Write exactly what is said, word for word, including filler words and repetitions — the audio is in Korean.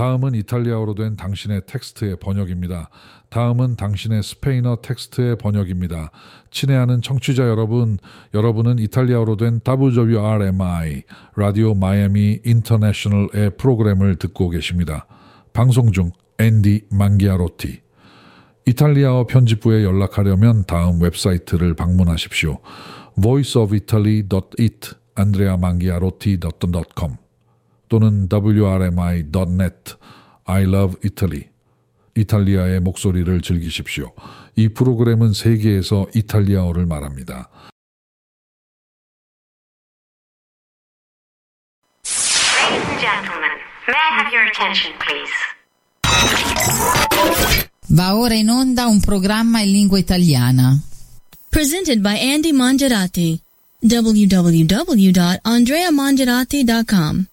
다음은 이탈리아어로 된 당신의 텍스트의 번역입니다. 다음은 당신의 스페인어 텍스트의 번역입니다. 친애하는 청취자 여러분, 여러분은 이탈리아어로 된 더블유더블유알엠아이 라디오 마이애미 인터내셔널의 프로그램을 듣고 계십니다. 방송 중 앤디 망기아로티. 이탈리아어 편집부에 연락하려면 다음 웹사이트를 방문하십시오. voice of italy dot it andrea mangiarotti dot com 또는 더블유 알 엠 아이 닷 넷 I love Italy. 이탈리아의 목소리를 즐기십시오. 이 프로그램은 세계에서 이탈리아어를 말합니다. Ladies and gentlemen, may I have your attention, please? Va ora in onda un programma in lingua italiana. Presented by Andy Mangiarati. w w w dot andrea mangiarati dot com